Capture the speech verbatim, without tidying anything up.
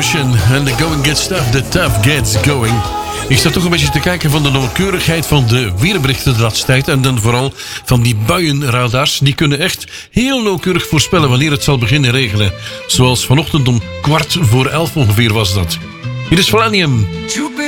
Nation en The Going Gets Tough, The Tough Gets Going. Ik sta toch een beetje te kijken van de nauwkeurigheid van de weerberichten de laatste tijd. En dan vooral van die buienradars. Die kunnen echt heel nauwkeurig voorspellen wanneer het zal beginnen regenen. Zoals vanochtend om kwart voor elf ongeveer was dat. Hier is Valenium.